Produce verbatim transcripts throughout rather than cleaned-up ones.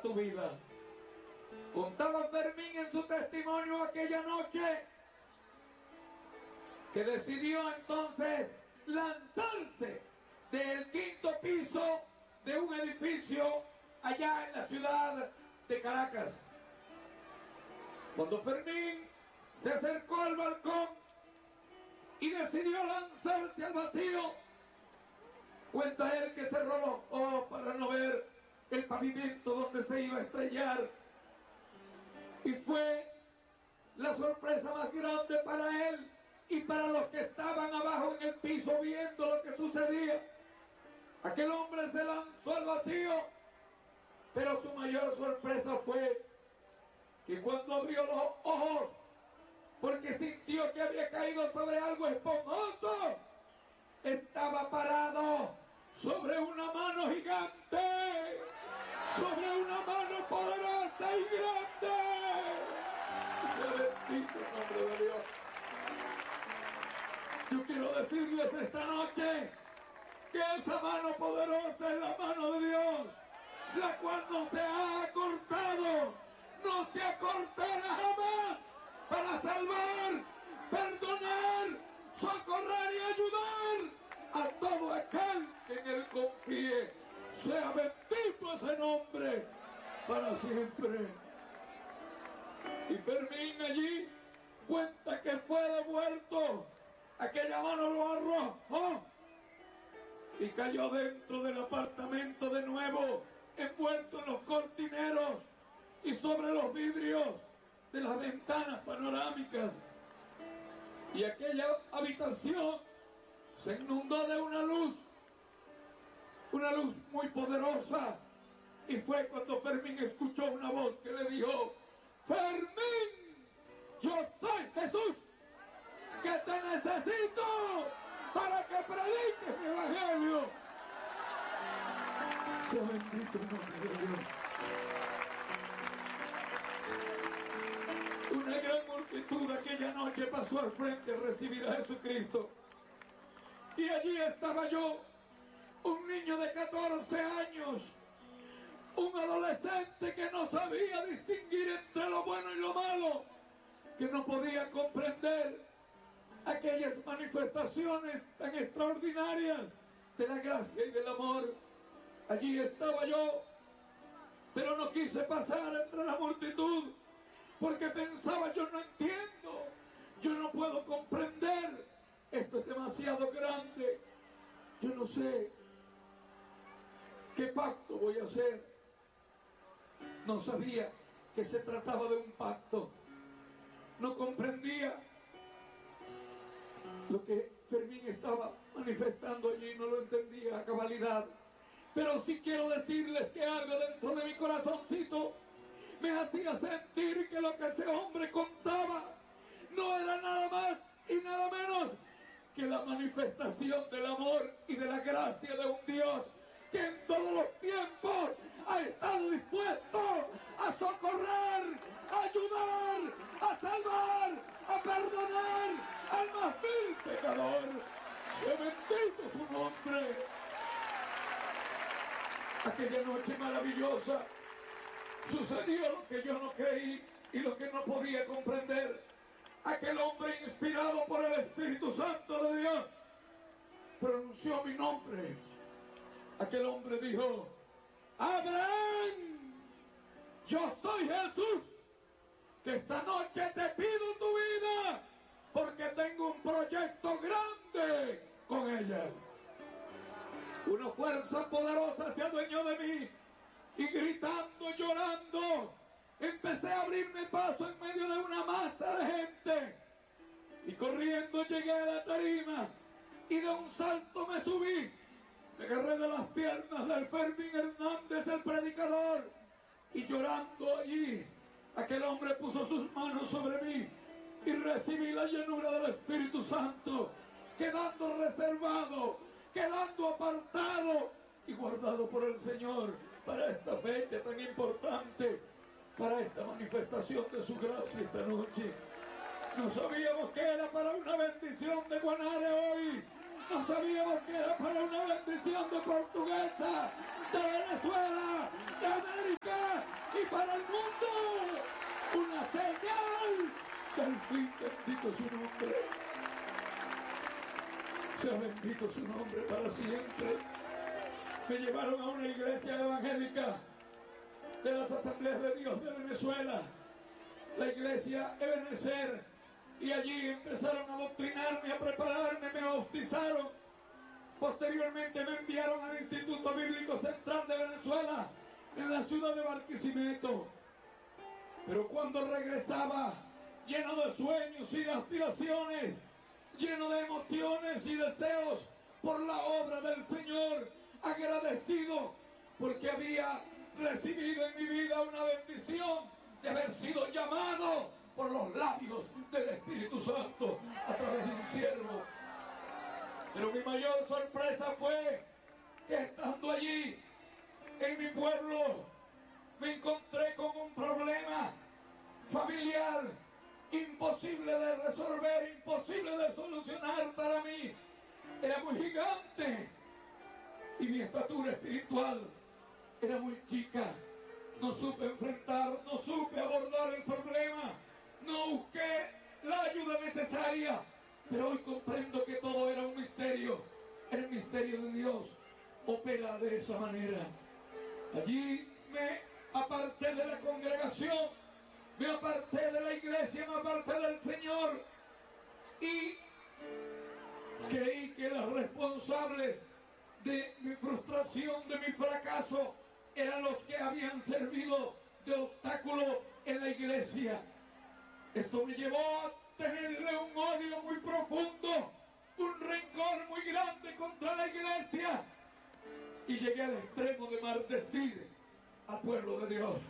tu vida. Contaba Fermín en su testimonio aquella noche que decidió entonces lanzarse del quinto piso de un edificio allá en la ciudad de Caracas. Cuando Fermín se acercó al balcón y decidió lanzarse al vacío, cuenta él que cerró los ojos para no ver el pavimento donde se iba a estrellar, y fue la sorpresa más grande para él y para los que estaban abajo en el piso viendo lo que sucedía. Aquel hombre se lanzó al vacío, pero su mayor sorpresa fue que cuando abrió los ojos, porque sintió que había caído sobre algo esponjoso, estaba parado sobre una mano gigante, sobre una mano poderosa y grande. Sea bendito el nombre de Dios. Yo quiero decirles esta noche que esa mano poderosa es la mano de Dios, la cual no se ha acortado, no se acortará jamás, para salvar, perdonar, socorrer y ayudar a todo aquel que en él confíe. Sea bendito ese nombre para siempre. Y Fermín allí cuenta que fue devuelto, aquella mano lo arrojó y cayó dentro del apartamento de nuevo, envuelto en los cortineros y sobre los vidrios de las ventanas panorámicas. Y aquella habitación se inundó de una luz, una luz muy poderosa. Y fue cuando Fermín escuchó una voz que le dijo: Fermín, yo soy Jesús, que te necesito para que prediques mi evangelio. Sea bendito el nombre de Dios. Una gran multitud aquella noche pasó al frente a recibir a Jesucristo. Y allí estaba yo, un niño de catorce años, un adolescente que no sabía distinguir entre lo bueno y lo malo, que no podía comprender aquellas manifestaciones tan extraordinarias de la gracia y del amor. Allí estaba yo, pero no quise pasar entre la multitud, porque pensaba: yo no entiendo, yo no puedo comprender, esto es demasiado grande, yo no sé qué pacto voy a hacer. No sabía que se trataba de un pacto, no comprendía lo que Fermín estaba manifestando allí, no lo entendía a cabalidad. Pero sí quiero decirles que algo dentro de mi corazoncito me hacía sentir que lo que ese hombre contaba no era nada más y nada menos que la manifestación del amor y de la gracia de un Dios que en todos los tiempos ha estado dispuesto a socorrer, a ayudar, a salvar, a perdonar al más vil pecador. ¡Sea bendito su nombre! Aquella noche maravillosa sucedió lo que yo no creí y lo que no podía comprender. Aquel hombre, inspirado por el Espíritu Santo de Dios, pronunció mi nombre. Aquel hombre dijo: Abraham, yo soy Jesús, que esta noche te pido tu vida, porque tengo un proyecto grande con ella. Una fuerza poderosa se adueñó de mí, y gritando, llorando, empecé a abrirme paso en medio de una masa de gente, y corriendo llegué a la tarima, y de un salto me subí, me agarré de las piernas del Fermín Hernández, el predicador, y llorando allí, aquel hombre puso sus manos sobre mí, y recibí la llenura del Espíritu Santo, quedando reservado, quedando apartado y guardado por el Señor para esta fecha tan importante, para esta manifestación de su gracia esta noche. No sabíamos que era para una bendición de Guanare hoy, no sabíamos que era para una bendición de Portuguesa, de Venezuela, de América, bendito su nombre. Sea bendito su nombre para siempre. Me llevaron a una iglesia evangélica de las Asambleas de Dios de Venezuela, la iglesia Ebenezer, y allí empezaron a adoctrinarme, a prepararme, me bautizaron. Posteriormente me enviaron al Instituto Bíblico Central de Venezuela, en la ciudad de Barquisimeto. Pero cuando regresaba, lleno de sueños y de aspiraciones, lleno de emociones y deseos por la obra del Señor, agradecido porque había recibido en mi vida una bendición de haber sido llamado por los labios del Espíritu Santo a través de un siervo. Pero mi mayor sorpresa fue que estando allí en mi pueblo me encontré con un problema familiar imposible de resolver, imposible de solucionar para mí. Era muy gigante y mi estatura espiritual era muy chica. No supe enfrentar, no supe abordar el problema, no busqué la ayuda necesaria, pero hoy comprendo que todo era un misterio. El misterio de Dios opera de esa manera. Allí me aparté de la congregación, me aparté de la iglesia, me aparté del Señor y creí que los responsables de mi frustración, de mi fracaso, eran los que habían servido de obstáculo en la iglesia. Esto me llevó a tenerle un odio muy profundo, un rencor muy grande contra la iglesia, y llegué al extremo de maldecir al pueblo de Dios.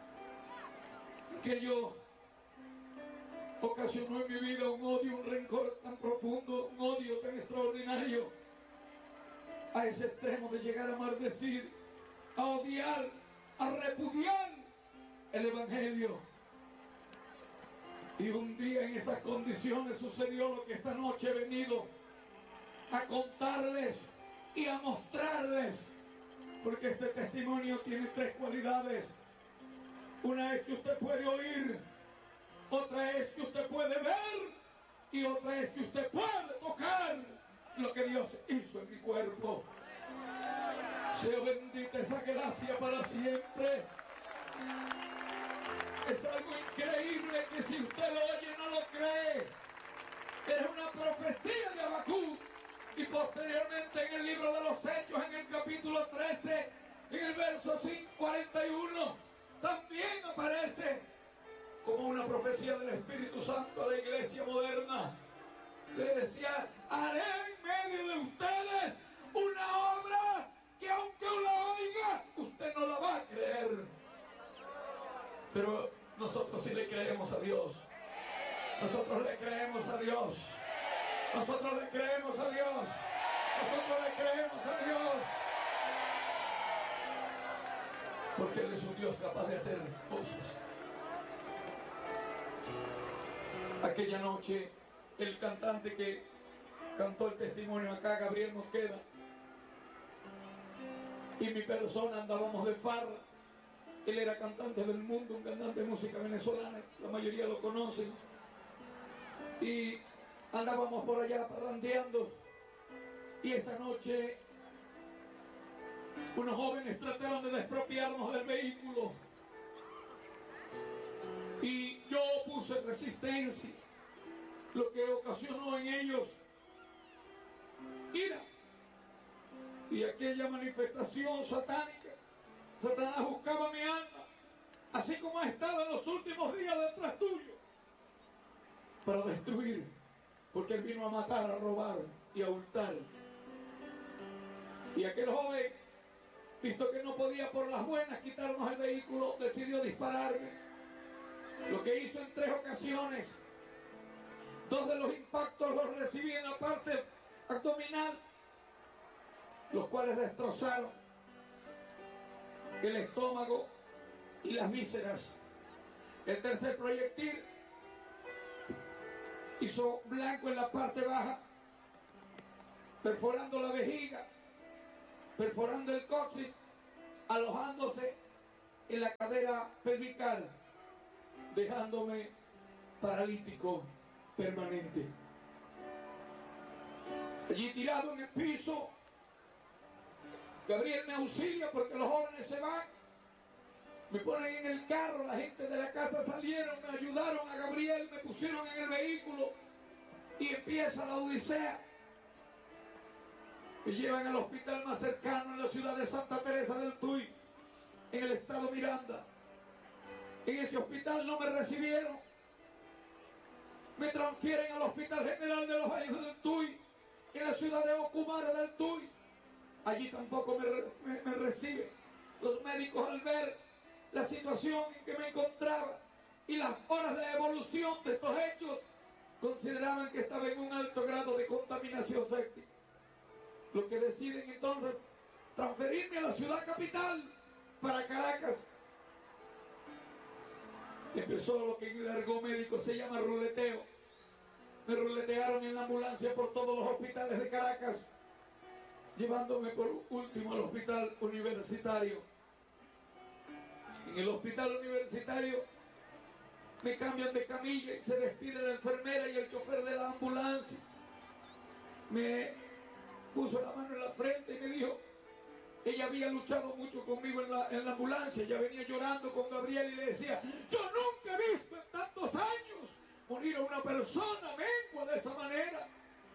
Aquello ocasionó en mi vida un odio, un rencor tan profundo, un odio tan extraordinario, a ese extremo de llegar a maldecir, a odiar, a repudiar el Evangelio. Y un día en esas condiciones sucedió lo que esta noche he venido a contarles y a mostrarles, porque este testimonio tiene tres cualidades. Una es que usted puede oír, otra es que usted puede ver y otra es que usted puede tocar lo que Dios hizo en mi cuerpo. Sea bendita esa gracia para siempre. Es algo increíble que si usted lo oye no lo cree. Es una profecía de Habacuc. Y posteriormente en el libro de los Hechos, en el capítulo trece, en el verso cuarenta y uno, también aparece como una profecía del Espíritu Santo a la iglesia moderna. Le decía: haré en medio de ustedes una obra que aunque la oiga, usted no la va a creer. Pero nosotros sí le creemos a Dios. Nosotros le creemos a Dios. Nosotros le creemos a Dios. Nosotros le creemos a Dios. Porque Él es un Dios capaz de hacer cosas. Aquella noche, el cantante que cantó el testimonio acá, Gabriel Mosqueda, y mi persona andábamos de farra. Él era cantante del mundo, un cantante de música venezolana, la mayoría lo conocen. Y andábamos por allá parrandeando. Y esa noche unos jóvenes trataron de expropiarnos del vehículo. Y yo puse resistencia, lo que ocasionó en ellos ira. Y aquella manifestación satánica, Satanás buscaba mi alma, así como ha estado en los últimos días detrás tuyo, para destruir, porque él vino a matar, a robar y a hurtar. Y aquel joven, visto que no podía por las buenas quitarnos el vehículo, decidió dispararme. Lo que hizo en tres ocasiones. Dos de los impactos los recibí en la parte abdominal, los cuales destrozaron el estómago y las vísceras. El tercer proyectil hizo blanco en la parte baja, perforando la vejiga, perforando el coxis, alojándose en la cadera cervical, dejándome paralítico permanente. Allí tirado en el piso, Gabriel me auxilia porque los jóvenes se van. Me ponen en el carro, la gente de la casa salieron, me ayudaron a Gabriel, me pusieron en el vehículo y empieza la odisea. Me llevan al hospital más cercano en la ciudad de Santa Teresa del Tuy, en el estado Miranda. En ese hospital no me recibieron. Me transfieren al Hospital General de los Valles del Tuy, en la ciudad de Ocumare del Tuy. Allí tampoco me, me, me reciben. Los médicos, al ver la situación en que me encontraba y las horas de evolución de estos hechos, consideraban que estaba en un alto grado de contaminación séptica. Lo que deciden entonces transferirme a la ciudad capital, para Caracas. Empezó lo que en el argot médico se llama ruleteo. Me ruletearon en la ambulancia por todos los hospitales de Caracas, llevándome por último al hospital universitario. En el hospital universitario me cambian de camilla y se despide la enfermera y el chofer de la ambulancia. Me puso la mano en la frente y me dijo, ella había luchado mucho conmigo en la, en la ambulancia, ella venía llorando con Gabriel y le decía, yo nunca he visto en tantos años morir a una persona mengua de esa manera.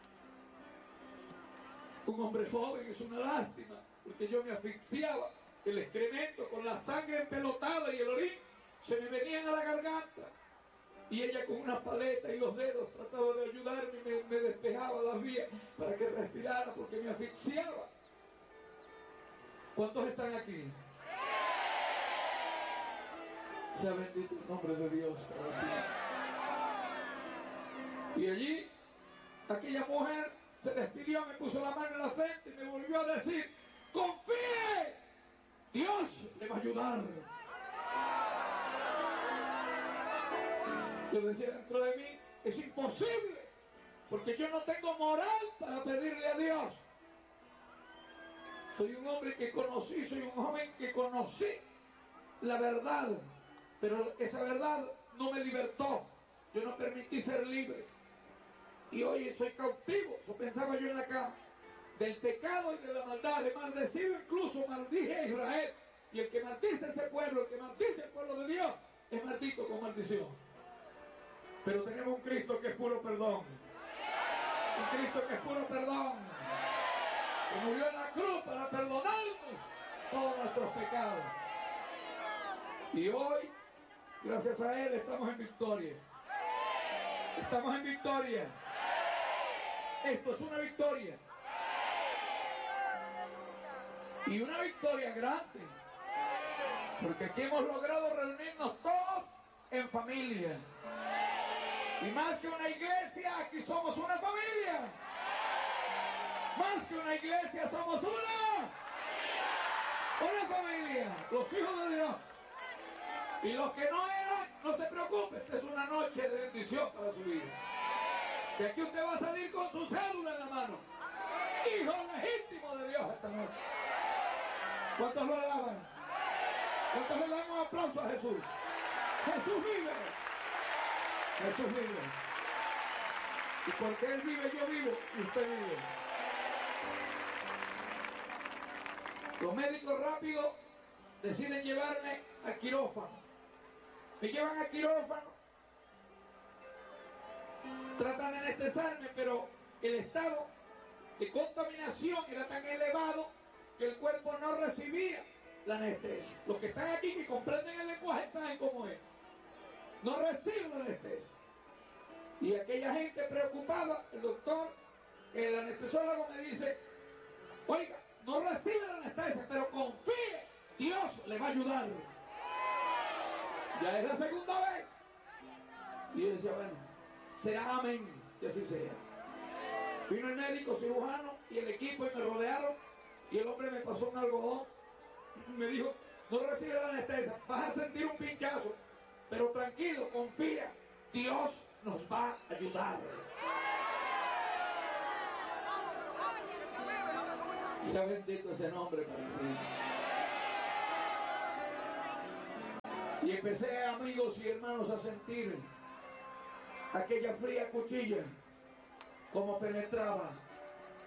Un hombre joven es una lástima, porque yo me asfixiaba, el excremento con la sangre empelotada y el orín se me venían a la garganta. Y ella con una paleta y los dedos trataba de ayudarme y me, me despejaba las vías para que respirara, porque me asfixiaba. ¿Cuántos están aquí? Sea bendito el nombre de Dios para siempre. Y allí, aquella mujer se despidió, me puso la mano en la frente y me volvió a decir, confíe, Dios le va a ayudar. Yo decía dentro de mí, es imposible, porque yo no tengo moral para pedirle a Dios. Soy un hombre que conocí, soy un joven que conocí la verdad, pero esa verdad no me libertó, yo no permití ser libre. Y hoy soy cautivo, eso pensaba yo en la cama, del pecado y de la maldad, he maldecido, incluso maldije a Israel. Y el que maldice a ese pueblo, el que maldice al pueblo de Dios, es maldito con maldición. Pero tenemos un Cristo que es puro perdón, un Cristo que es puro perdón, que murió en la cruz para perdonarnos todos nuestros pecados. Y hoy, gracias a Él, estamos en victoria. Estamos en victoria. Esto es una victoria. Y una victoria grande. Porque aquí hemos logrado reunirnos todos en familia. Y más que una iglesia, aquí somos una familia. Más que una iglesia, somos una. Una familia. Los hijos de Dios. Y los que no eran, no se preocupen. Esta es una noche de bendición para su vida. Que aquí usted va a salir con su cédula en la mano. Hijo legítimo de Dios esta noche. ¿Cuántos lo alaban? ¿Cuántos le dan un aplauso a Jesús? Jesús vive. Jesús vive. Y porque Él vive, yo vivo y usted vive. Los médicos rápidos deciden llevarme al quirófano. Me llevan al quirófano. Tratan de anestesiarme, pero el estado de contaminación era tan elevado que el cuerpo no recibía la anestesia. Los que están aquí que comprenden el lenguaje saben cómo es. No reciben la anestesia. Y aquella gente preocupada, el doctor, el anestesiólogo me dice, oiga, no recibe la anestesia, pero confíe, Dios le va a ayudar. Ya es la segunda vez. Y yo decía, bueno, será amén, que así sea. Vino el médico cirujano y el equipo y me rodearon, y el hombre me pasó un algodón. Me dijo, no recibe la anestesia, vas a sentir un pinchazo, pero tranquilo, confía, Dios nos va a ayudar. Sea bendito ese nombre para siempre. Y empecé, amigos y hermanos, a sentir aquella fría cuchilla, como penetraba